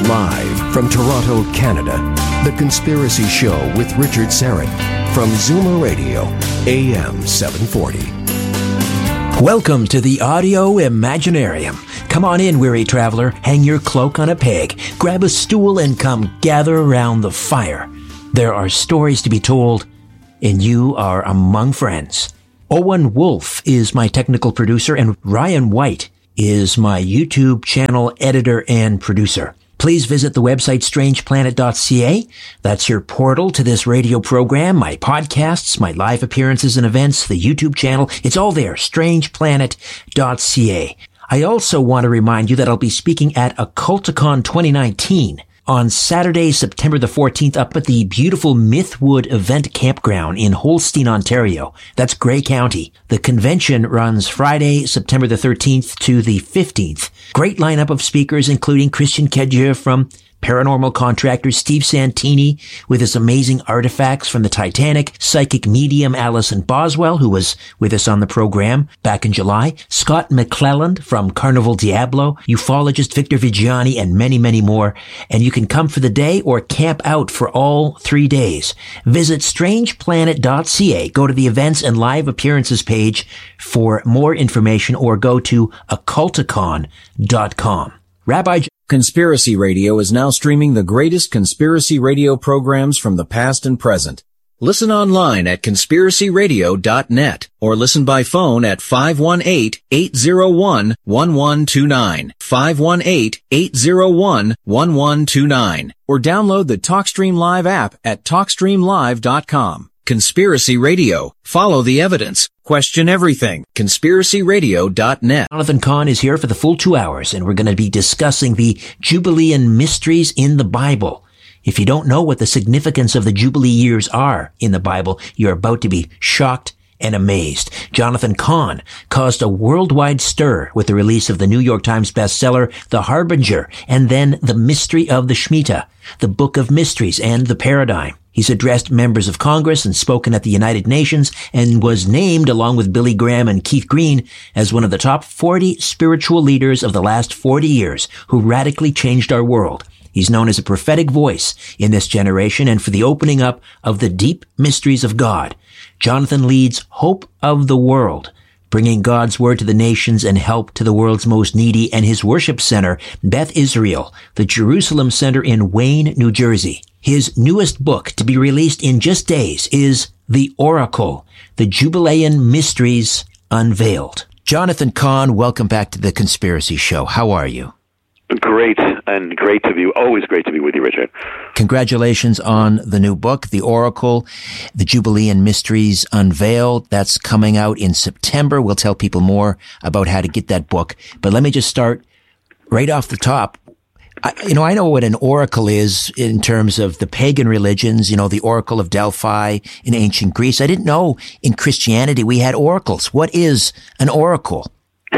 Live from Toronto, Canada, The Conspiracy Show with Richard Syrett from Zoomer Radio, AM 740. Welcome to the Audio Imaginarium. Come on in, weary traveler. Hang your cloak on a peg, grab a stool, and come gather around the fire. There are stories to be told, and you are among friends. Owen Wolf is my technical producer, and Ryan White is my YouTube channel editor and producer. Please visit the website strangeplanet.ca. That's your portal to this radio program, my podcasts, my live appearances and events, the YouTube channel. It's all there, strangeplanet.ca. I also want to remind you that I'll be speaking at Occulticon 2019 on Saturday, September the 14th, up at the beautiful Mythwood Event Campground in Holstein, Ontario. That's Grey County. The convention runs Friday, September the 13th to the 15th. Great lineup of speakers, including Christian Kedja from Paranormal Contractor, Steve Santini with his amazing artifacts from the Titanic, psychic medium Alison Boswell, who was with us on the program back in July, Scott McClelland from Carnival Diablo, ufologist Victor Vigiani, and many, many more. And you can come for the day or camp out for all 3 days. Visit strangeplanet.ca, go to the events and live appearances page for more information, or go to occulticon.com. Rabbi Conspiracy Radio is now streaming the greatest conspiracy radio programs from the past and present. Listen online at conspiracyradio.net or listen by phone at 518-801-1129, 518-801-1129, or download the TalkStream Live app at talkstreamlive.com. Conspiracy Radio. Follow the evidence. Question everything. Conspiracyradio.net. Jonathan Cahn is here for the full 2 hours, and we're going to be discussing the Jubilean mysteries in the Bible. If you don't know what the significance of the Jubilee years are in the Bible, you're about to be shocked and amazed. Jonathan Cahn caused a worldwide stir with the release of the New York Times bestseller, The Harbinger, and then The Mystery of the Shemitah, the Book of Mysteries and the Paradigm. He's addressed members of Congress and spoken at the United Nations, and was named, along with Billy Graham and Keith Green, as one of the top 40 spiritual leaders of the last 40 years who radically changed our world. He's known as a prophetic voice in this generation and for the opening up of the deep mysteries of God. Jonathan leads Hope of the World, bringing God's word to the nations and help to the world's most needy, and his worship center, Beth Israel, the Jerusalem Center in Wayne, New Jersey. His newest book, to be released in just days, is The Oracle, the Jubilean Mysteries Unveiled. Jonathan Cahn, welcome back to The Conspiracy Show. How are you? Great, and great to be, always great to be with you, Richard. Congratulations on the new book, The Oracle, the Jubilean Mysteries Unveiled. That's coming out in September. We'll tell people more about how to get that book. But let me just start right off the top. I know what an oracle is in terms of the pagan religions, the Oracle of Delphi in ancient Greece. I didn't know in Christianity we had oracles. What is an oracle?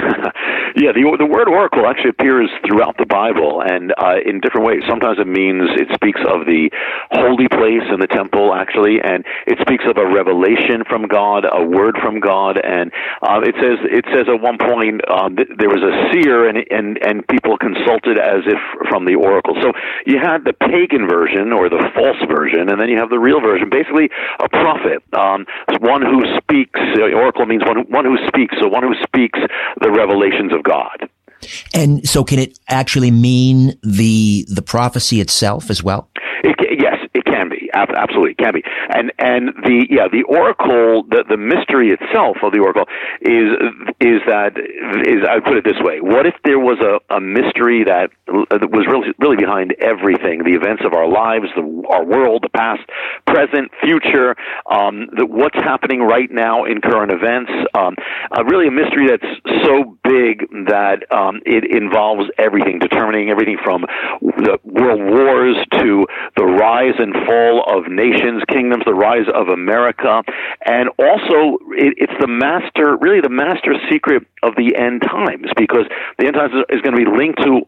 Yeah, the word oracle actually appears throughout the Bible, and in different ways. Sometimes it speaks of the holy place in the temple, actually, and it speaks of a revelation from God, a word from God, and it says at one point there was a seer, and people consulted as if from the oracle. So you had the pagan version or the false version, and then you have the real version. Basically, a prophet, one who speaks. Oracle means one who speaks. So one who speaks the revelations of God. And so can it actually mean the prophecy itself as well? Yes, it can be. Absolutely, it can be. And the oracle, the mystery itself of the oracle is I put it this way: what if there was a mystery that was really behind everything, the events of our lives, our world, the past, present, future, what's happening right now in current events, really a mystery that's so big that it involves everything, determining everything from the world wars to the rise and fall of nations, kingdoms, the rise of America, and also it's the master secret of the end times, because the end times is going to be linked to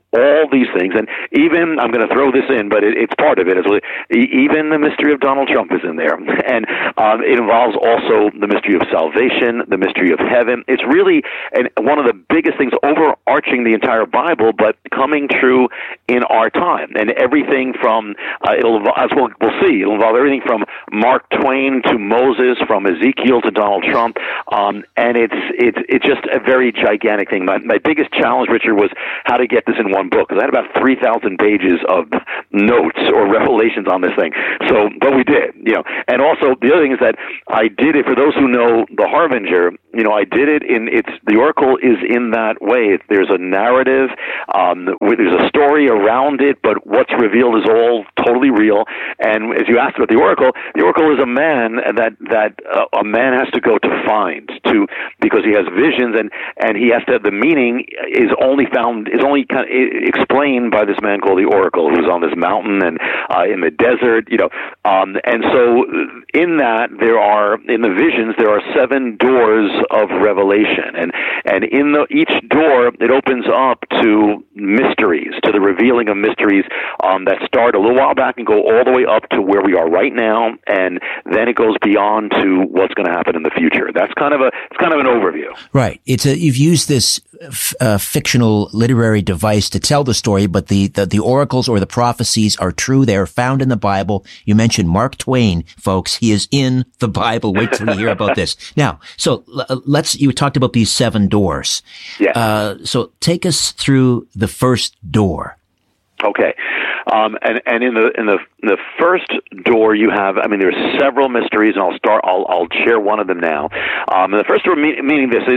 all these things, and even, I'm going to throw this in, but it's part of it as well. Even the mystery of Donald Trump is in there, and it involves also the mystery of salvation, the mystery of heaven. It's really one of the biggest things overarching the entire Bible, but coming true in our time. And everything from as we'll see, it'll involve everything from Mark Twain to Moses, from Ezekiel to Donald Trump, and it's just a very gigantic thing. My biggest challenge, Richard, was how to get this in one book, because I had about 3,000 pages of notes or revelations on this thing. So, but we did, And also, the other thing is that I did it, for those who know The Harbinger, I did it the Oracle is in that way. There's a narrative, there's a story around it, but what's revealed is all totally real. And as you asked about the Oracle is a man that a man has to go to find, because he has visions, and he has to have the meaning is only kind of explained by this man called the Oracle, who's on this mountain and in the desert, and so in that in the visions there are 7 doors of revelation, and in each door it opens up to mysteries, to the revealing of mysteries that start a little while back and go all the way up to where we are right now, and then it goes beyond to what's going to happen in the future. That's kind of an overview. Right. You've used this fictional literary device to tell the story, but the oracles or the prophecies are true. They are found in the Bible. You mentioned Mark Twain, folks. He is in the Bible. Wait till you hear about this. Now, so you talked about these 7 doors. Yeah. So take us through the first door. Okay. And in the first door you have, there's several mysteries, and I'll share one of them now. And the first door, meaning this,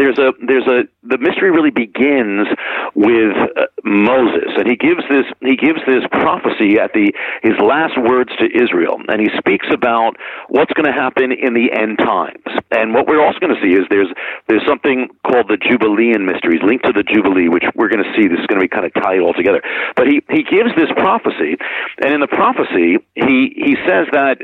the mystery really begins with Moses, and he gives this prophecy at his last words to Israel, and he speaks about what's going to happen in the end times. And what we're also going to see is there's something called the Jubilean mysteries, linked to the Jubilee, which we're going to see. This is going to be kind of tied all together. But he gives this prophecy, and in the prophecy he says that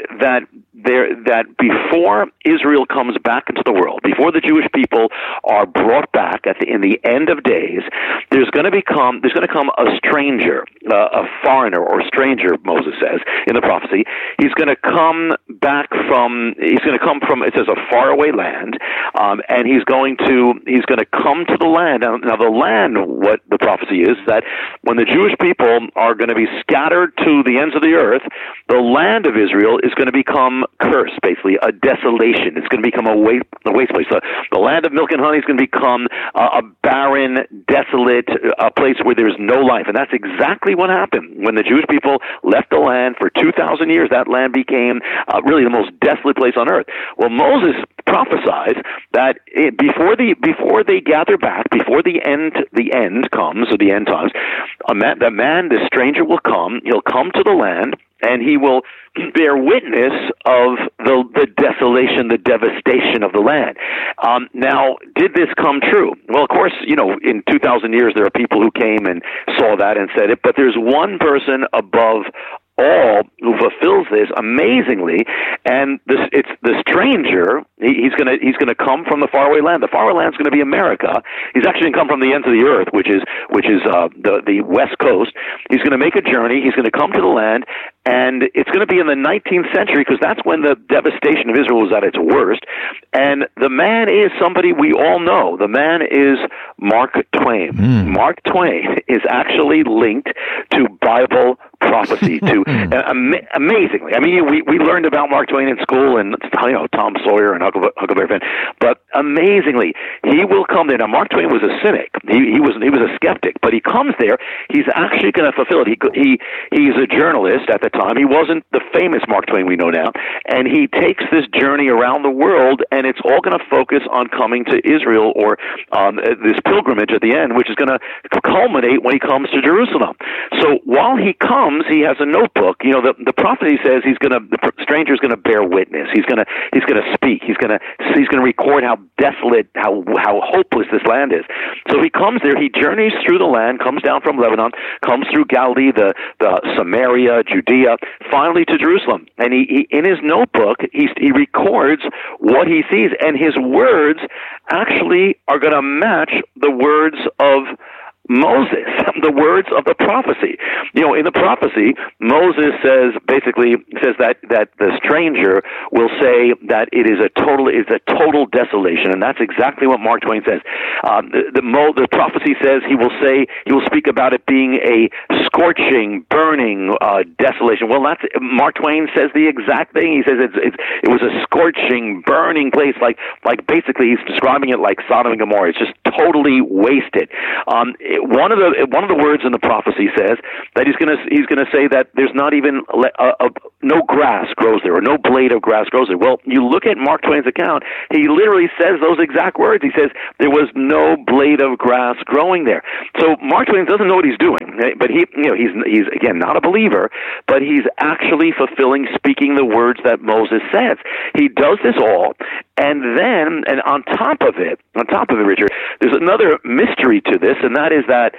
before Israel comes back into the world, before the Jewish people are brought back in the end of days, there's going to come a stranger, a foreigner or stranger, Moses says in the prophecy. He's going to come from, it says, a faraway land, and he's going to come to the land. Now the land, what the prophecy is, that when the Jewish people are going to be scattered to the ends of the earth, the land of Israel is going to become cursed, basically a desolation. It's going to become a waste place. The land of milk and honey is going to become a barren, desolate place where there's no life. And that's exactly what happened. When the Jewish people left the land for 2,000 years, that land became really the most desolate place on earth. Well, Moses prophesies that before they gather back, before the end comes, or the end times, the stranger will come. He'll come to the land, and he will bear witness of the desolation, the devastation of the land. Now, did this come true? Well, of course, in 2,000 years, there are people who came and saw that and said it, but there's one person above all who fulfills this amazingly, and it's the stranger. He's going to come from the faraway land. The faraway land is going to be America. He's actually going to come from the ends of the earth, which is the West Coast. He's going to make a journey. He's going to come to the land, and it's going to be in the 19th century, because that's when the devastation of Israel was at its worst. And the man is somebody we all know. The man is Mark Twain. Mark Twain is actually linked to Bible prophecy, to amazingly. We learned about Mark Twain in school, and Tom Sawyer and Huckleberry Finn, but amazingly, he will come there. Now, Mark Twain was a cynic. He was a skeptic, but he comes there. He's actually going to fulfill it. He's a journalist at the time. He wasn't the famous Mark Twain we know now, and he takes this journey around the world, and it's all going to focus on coming to Israel, or this pilgrimage at the end, which is going to culminate when he comes to Jerusalem. So while he comes, he has a notebook. The prophecy says the stranger is going to bear witness. He's going to speak. He's going to record how desolate, how hopeless this land is. So he comes there. He journeys through the land, comes down from Lebanon, comes through Galilee, the Samaria, Judea, finally to Jerusalem. And he in his notebook, he records what he sees, and his words actually are going to match the words of Moses the words of the prophecy. In the prophecy, Moses says that the stranger will say that it is a total desolation, and that's exactly what Mark Twain says. The prophecy says he will speak about it being a scorching, burning desolation. Well, Mark Twain says the exact thing. He says it was a scorching, burning place, like basically he's describing it like Sodom and Gomorrah. It's just totally wasted. One of the words in the prophecy says that he's going to say that there's not even no grass grows there, or no blade of grass grows there. Well, you look at Mark Twain's account, he literally says those exact words. He says there was no blade of grass growing there. So Mark Twain doesn't know what he's doing, but he's again not a believer, but he's actually speaking the words that Moses says. He does this all, and on top of it, Richard, there's another mystery to this, and that is that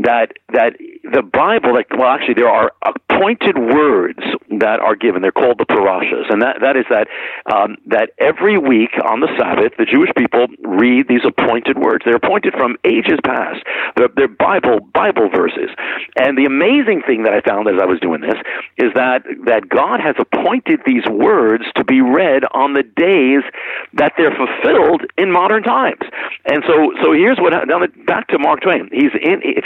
the Bible, actually there are appointed words that are given. They're called the parashas, and that is that every week on the Sabbath, the Jewish people read these appointed words. They're appointed from ages past. They're Bible verses. And the amazing thing that I found as I was doing this is that God has appointed these words to be read on the days that they're fulfilled in modern times. And so here's what. Now back to Mark Twain. It's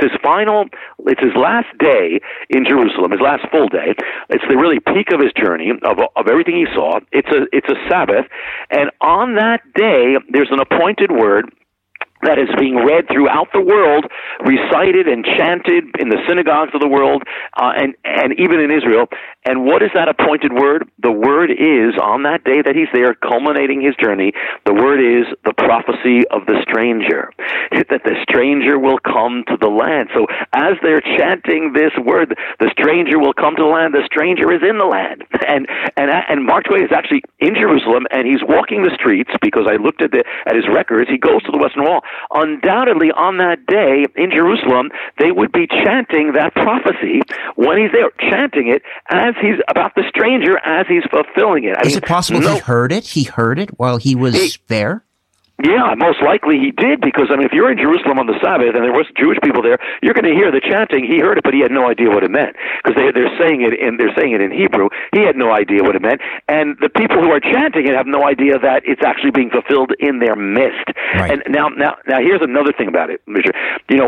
his last day in Jerusalem, his last full day. It's the really peak of his journey of everything he saw. It's a Sabbath, and on that day there's an appointed word that is being read throughout the world, recited and chanted in the synagogues of the world, and even in Israel. And what is that appointed word? The word is, on that day that he's there, culminating his journey, the word is the prophecy of the stranger, that the stranger will come to the land. So as they're chanting this word, the stranger will come to the land, the stranger is in the land. And Mark Twain is actually in Jerusalem, and he's walking the streets, because I looked at his records. He goes to the Western Wall. Undoubtedly, on that day in Jerusalem, they would be chanting that prophecy when he's there, chanting it as he's about the stranger, as he's fulfilling it. Is it possible he heard it? He heard it while he was there? Yeah, most likely he did, because if you're in Jerusalem on the Sabbath and there was Jewish people there, you're going to hear the chanting. He heard it, but he had no idea what it meant, because they're saying it in Hebrew. He had no idea what it meant, and the people who are chanting it have no idea that it's actually being fulfilled in their midst. Right. And now here's another thing about it, Richard.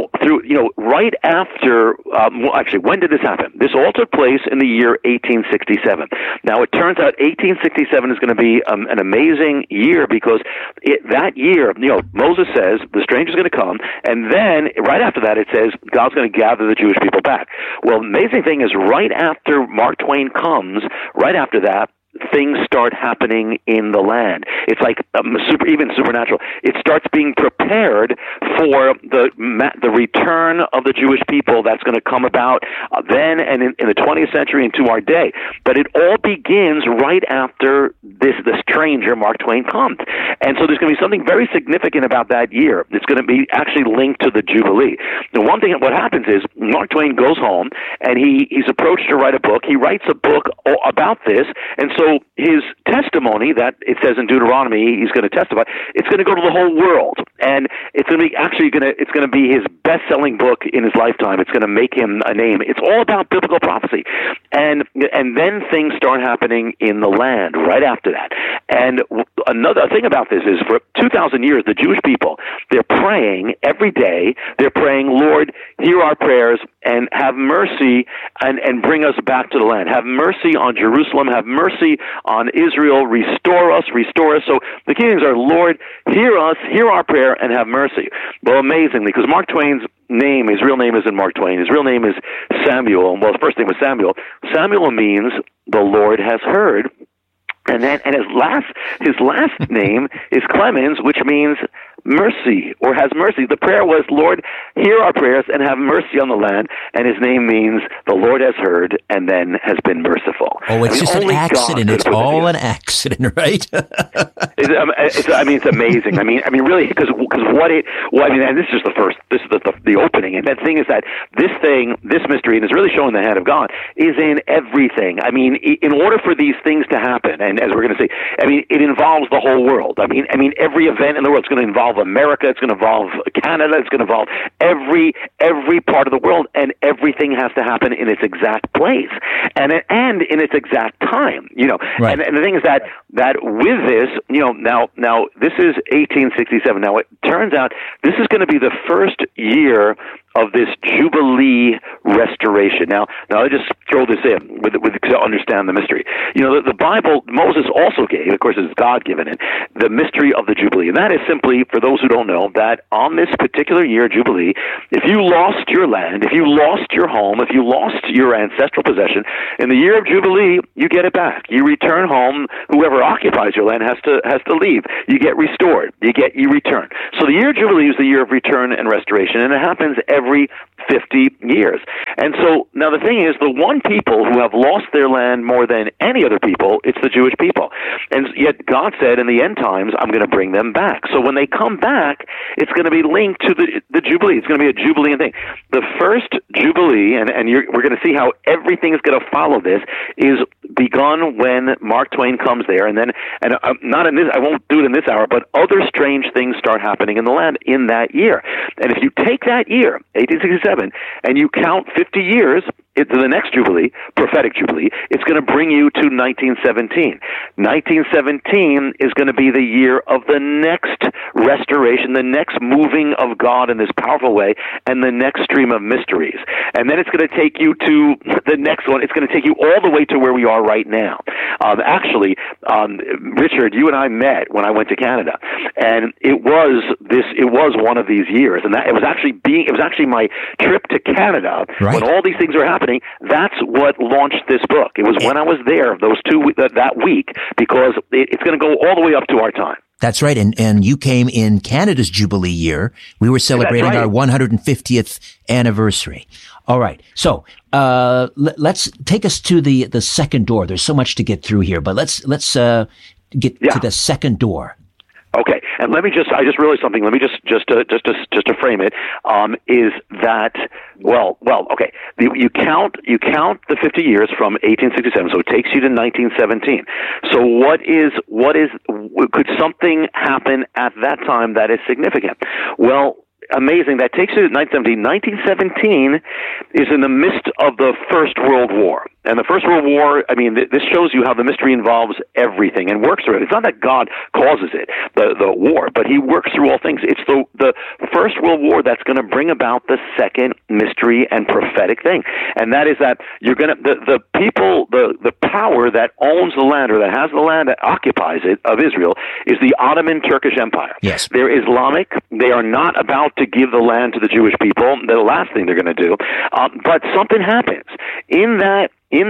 Right after actually, when did this happen? This all took place in the year 1867. Now it turns out 1867 is going to be an amazing year, because that year, Moses says the stranger's going to come, and then right after that it says God's going to gather the Jewish people back. Well, the amazing thing is, right after Mark Twain comes, right after that, things start happening in the land. It's like even supernatural. It starts being prepared for the return of the Jewish people that's going to come about then and in the 20th century into our day. But it all begins right after the stranger, Mark Twain, comes. And so there's going to be something very significant about that year. It's going to be actually linked to the Jubilee. The one thing, what happens is, Mark Twain goes home, and he's approached to write a book. He writes a book about this, and so his testimony that it says in Deuteronomy he's going to testify, it's going to go to the whole world, and it's going to be it's going to be his best-selling book in his lifetime. It's going to make him a name. It's all about biblical prophecy, and then things start happening in the land right after that. And another thing about this is, for 2,000 years, the Jewish people, they're praying every day. They're praying, Lord, hear our prayers and have mercy and bring us back to the land. Have mercy on Jerusalem. Have mercy on Israel. Restore us. So the kings are, Lord, hear us, hear our prayer, and have mercy. Well, amazingly, because Mark Twain's name, his real name isn't Mark Twain. His real name is Samuel. Well, his first name was Samuel. Samuel means the Lord has heard. And his last name is Clemens, which means mercy, or has mercy. The prayer was, Lord, hear our prayers and have mercy on the land. And his name means the Lord has heard and then has been merciful. Oh, it's just an accident. It's all an accident, right? It's amazing. I mean, really, because and this is just the first. This is the opening. And the thing is that this mystery, and it's really showing the hand of God, is in everything. I mean, in order for these things to happen, and as we're going to see, I mean, it involves the whole world. I mean, every event in the world is going to involve involve America. It's going to involve Canada. It's going to involve every part of the world, and everything has to happen in its exact place and in its exact time. Right. And the thing is that with this, now this is 1867. Now it turns out this is going to be the first year of this Jubilee restoration. Now I just throw this in to understand the mystery. The Bible, Moses also gave, of course, it's God-given it, the mystery of the Jubilee. And that is simply, for those who don't know, that on this particular year, Jubilee, if you lost your land, if you lost your home, if you lost your ancestral possession, in the year of Jubilee, you get it back. You return home. Whoever occupies your land has to leave. You get restored. You return. So the year of Jubilee is the year of return and restoration, and it happens every 50 years. And so now the thing is, the one people who have lost their land more than any other people, it's the Jewish people. And yet God said in the end times, I'm going to bring them back. So when they come back, it's going to be linked to the Jubilee. It's going to be a Jubilean thing. The first Jubilee, and we're going to see how everything is going to follow this, is begun when Mark Twain comes there. And then, not in this, I won't do it in this hour, but other strange things start happening in the land in that year. And if you take that year, 1867, and you count 50 years to the next Jubilee, prophetic Jubilee, it's going to bring you to 1917. 1917 is going to be the year of the next restoration, the next moving of God in this powerful way, and the next stream of mysteries. And then it's going to take you to the next one. It's going to take you all the way to where we are right now. Richard, you and I met when I went to Canada, and it was one of these years, and it was actually my trip to Canada, right, when all these things were happening. That's what launched this book. It was when I was there that week, because it's going to go all the way up to our time. That's right. And you came in Canada's Jubilee year. We were celebrating our 150th anniversary. All right. So, let's take us to the second door. There's so much to get through here, but let's get to the second door. Okay, and I just realized something. Let me just to frame it, is that, okay, you count the 50 years from 1867, so it takes you to 1917. So could something happen at that time that is significant? Well, amazing. That takes you to 1917. 1917 is in the midst of the First World War. And the First World War, this shows you how the mystery involves everything and works through it. It's not that God causes it, the war, but he works through all things. It's the First World War that's going to bring about the second mystery and prophetic thing. And that is that you're going to, the people, the power that owns the land, or that has the land, that occupies it, of Israel, is the Ottoman Turkish Empire. Yes. They're Islamic. They are not about to give the land to the Jewish people. The last thing they're going to do. But something happens. In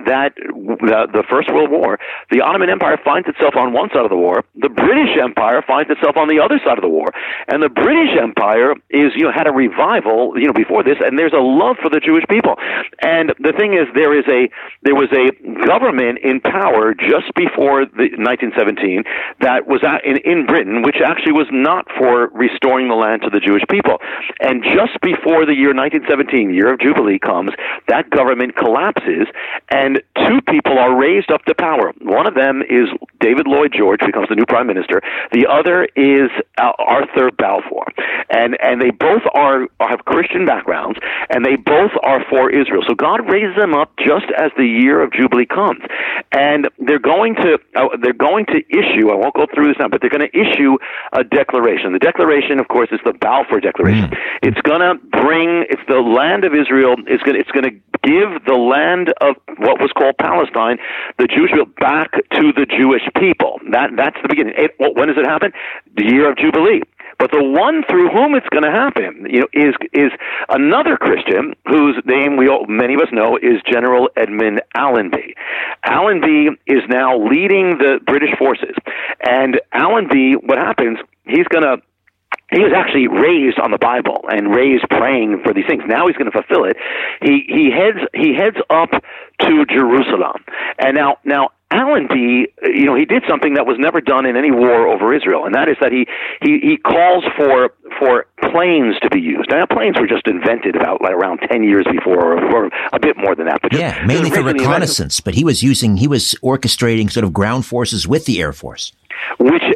the First World War, the Ottoman Empire finds itself on one side of the war. The British Empire finds itself on the other side of the war. And the British Empire had a revival, before this, and there's a love for the Jewish people. And the thing is, there was a government in power just before 1917 that was in Britain, which actually was not for restoring the land to the Jewish people. And just before the year 1917, year of Jubilee, comes, that government collapses, and two people are raised up to power. One of them is David Lloyd George, becomes the new prime minister. The other is Arthur Balfour, and they both have Christian backgrounds, and they both are for Israel. So God raises them up just as the year of Jubilee comes, and they're going to issue. I won't go through this now, but they're going to issue a declaration. The declaration, of course, is the Balfour Declaration. It's going to bring. It's the land of Israel. It's going to give the land of what was called Palestine, the Jewish people, back to the Jewish people. That's the beginning. When does it happen? The year of Jubilee. But the one through whom it's going to happen, is another Christian whose name many of us know is General Edmund Allenby. Allenby is now leading the British forces, and Allenby, what happens? He was actually raised on the Bible and raised praying for these things. Now he's going to fulfill it. He heads up to Jerusalem, and now Allenby, he did something that was never done in any war over Israel, and that is that he calls for planes to be used. Now, planes were just invented around 10 years before, or a bit more than that. But mainly for reconnaissance. But he was orchestrating sort of ground forces with the Air Force, which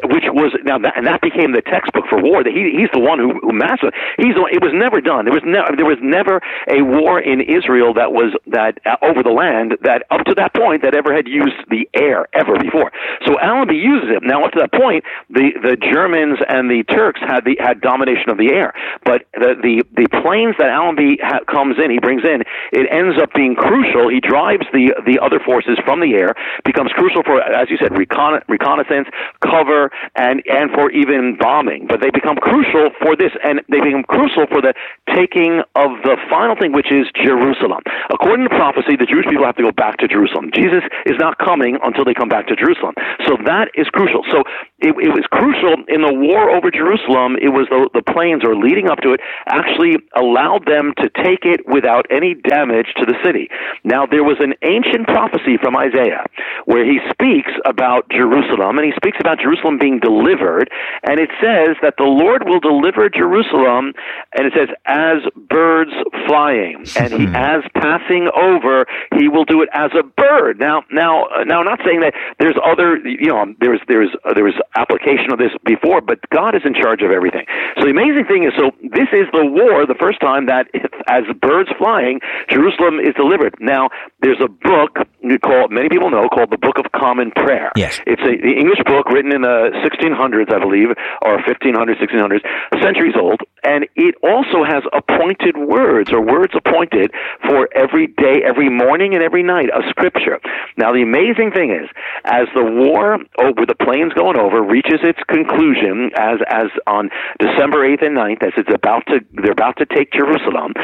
was now and that became the textbook for war. He's the one who mastered. It was never done. There was never a war in Israel that over the land that up to that point that ever had used the air ever before. So Allenby uses it. Now up to that point, the Germans and the Turks had domination of the air, but the planes that Allenby comes in, he brings in, it ends up being crucial. He drives the other forces from the air, becomes crucial for, as you said, reconnaissance, cover, and for even bombing. But they become crucial for this, and they become crucial for the taking of the final thing, which is Jerusalem. According to prophecy, the Jewish people have to go back to Jerusalem. Jesus is not coming until they come back to Jerusalem. So that is crucial. So it was crucial in the war over Jerusalem. It was the planes, or leading up to it, actually allowed them to take it without any damage to the city. Now, there was an ancient prophecy from Isaiah where he speaks about Jerusalem, and he speaks about Jerusalem being delivered, and it says that the Lord will deliver Jerusalem, and it says, as birds flying, and he, as passing over, he will do it as a bird. Now, not saying that there's other, there was application of this before, but God is in charge of everything. So the amazing thing is, so this is the war, the first time that, as birds flying, Jerusalem is delivered. Now, there's a book many people know, called the Book of Common Prayer. Yes. It's an English book written in the 1600s, I believe, or 1500s, 1600s, centuries old, and it also has appointed words, or words appointed for every day, every morning, and every night of Scripture. Now, the amazing thing is, as the war with the planes going over reaches its conclusion, as on December 8th and 9th, as they're about to take Jerusalem,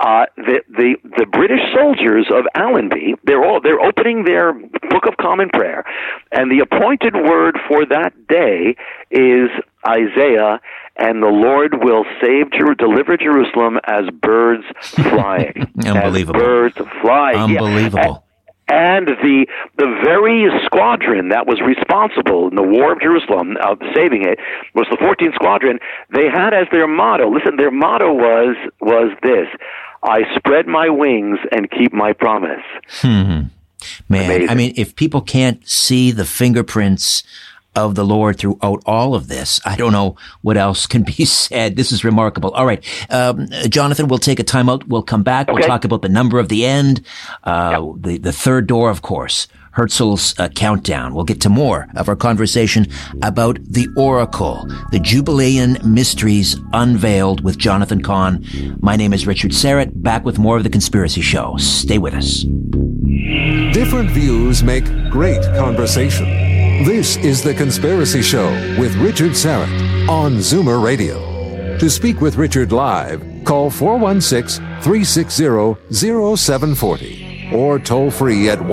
the British soldiers of Allenby, they're opening their Book of Common Prayer, and the appointed word for that day is Isaiah, and the Lord will deliver Jerusalem as birds flying. Unbelievable. As birds flying. Unbelievable. Yeah. And the very squadron that was responsible in the War of Jerusalem, of saving it, was the 14th Squadron. They had as their motto, their motto was this: I spread my wings and keep my promise. Man, amazing. I mean, if people can't see the fingerprints of the Lord throughout all of this, I don't know what else can be said. This is remarkable. All right. Jonathan, we'll take a time out. We'll come back. Okay. We'll talk about the number of the end, the third door, of course, Herzl's countdown. We'll get to more of our conversation about the Oracle, the Jubilean Mysteries Unveiled with Jonathan Cahn. My name is Richard Syrett, back with more of The Conspiracy Show. Stay with us. Different views make great conversation. This is The Conspiracy Show with Richard Syrett on Zoomer Radio. To speak with Richard live, call 416-360-0740 or toll free at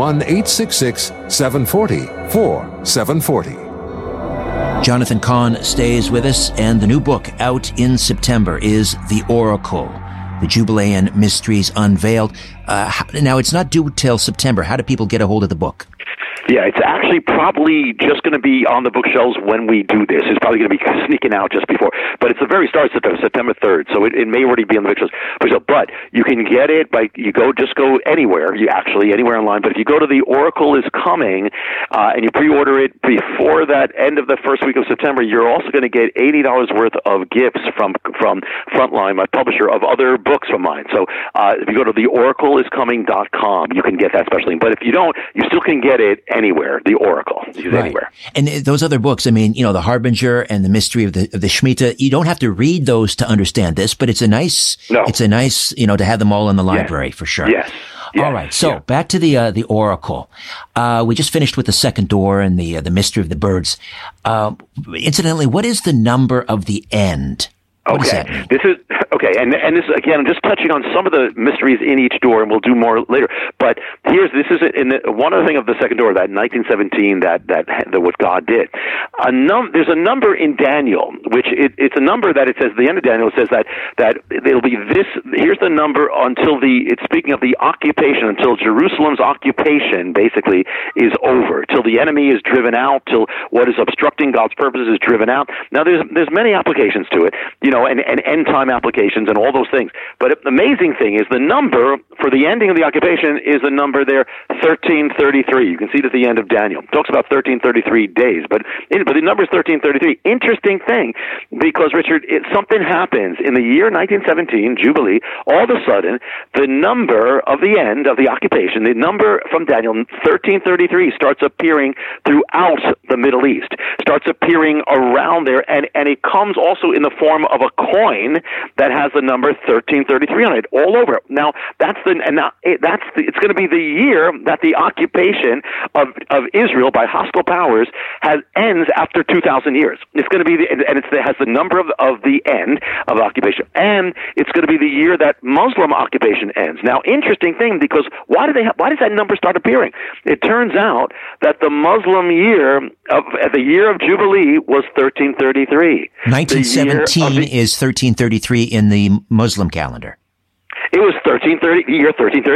1-866-740-4740. Jonathan Cahn stays with us, and the new book out in September is The Oracle, the Jubilean Mysteries Unveiled. Now, it's not due till September. How do people get a hold of the book? Yeah, it's actually probably just going to be on the bookshelves when we do this. It's probably going to be sneaking out just before. But it's the very start of September 3rd, so it may already be on the bookshelves. But you can get it just go anywhere, anywhere online. But if you go to The Oracle is Coming, and you pre-order it before that end of the first week of September, you're also going to get $80 worth of gifts from Frontline, my publisher, of other books of mine. So if you go to theoracleiscoming.com, you can get that special. But if you don't, you still can get it anywhere. The Oracle is anywhere. And those other books, I mean, The Harbinger and the Mystery of the Shemitah, you don't have to read those to understand this, but it's a nice, to have them all in the library for sure. Yes. All right. So back to the Oracle. We just finished with the second door and the Mystery of the Birds. Incidentally, what is the number of the end? What does that mean? This is okay, and this again, I'm just touching on some of the mysteries in each door, and we'll do more later. But one other thing of the second door, that 1917, that what God did. There's a number in Daniel, which it's a number that it says at the end of Daniel. It says that it'll be this. Here's the number until it's speaking of the occupation, until Jerusalem's occupation basically is over, till the enemy is driven out, till what is obstructing God's purposes is driven out. Now there's many applications to it. and end time applications and all those things. But the amazing thing is the number for the ending of the occupation is the number there, 1333. You can see it at the end of Daniel. It talks about 1333 days, but the number is 1333. Interesting thing, because Richard, something happens in the year 1917, Jubilee. All of a sudden, the number of the end of the occupation, the number from Daniel, 1333, starts appearing throughout the Middle East, starts appearing around there, and it comes also in the form of a coin that has the number 1333 on it, all over. Now it's going to be the year that the occupation of Israel by hostile powers ends after 2,000 years. It's going to be it has the number of the end of occupation, and it's going to be the year that Muslim occupation ends. Now, interesting thing, because why does that number start appearing? It turns out that the Muslim year the year of Jubilee was 1333. 1917 is 1333 in the Muslim calendar. It was 1330, year 1333.